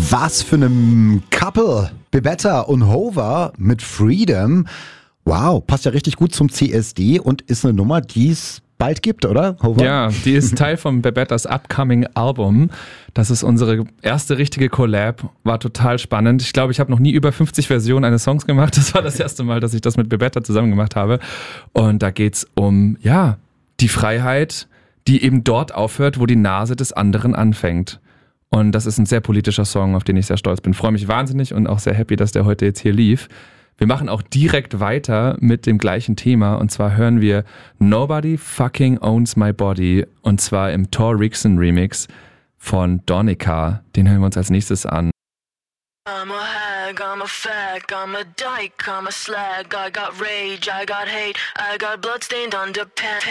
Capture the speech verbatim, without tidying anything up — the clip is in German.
Was für ein Couple. Bebetta und Hover mit Freedom. Wow, passt ja richtig gut zum C S D und ist eine Nummer, die es bald gibt, oder, Hover? Ja, die ist Teil von Bebettas upcoming Album. Das ist unsere erste richtige Collab. War total spannend. Ich glaube, ich habe noch nie über fünfzig Versionen eines Songs gemacht. Das war das erste Mal, dass ich das mit Bebetta zusammen gemacht habe. Und da geht's um, ja, die Freiheit, die eben dort aufhört, wo die Nase des anderen anfängt. Und das ist ein sehr politischer Song, auf den ich sehr stolz bin. Freue mich wahnsinnig und auch sehr happy, dass der heute jetzt hier lief. Wir machen auch direkt weiter mit dem gleichen Thema und zwar hören wir Nobody Fucking Owns My Body und zwar im Tor Rixson Remix von Donika. Den hören wir uns als nächstes an. I'm a hag, I'm a fag, I'm a dyke, I'm a slag. I got rage, I got hate, I got bloodstained underpants.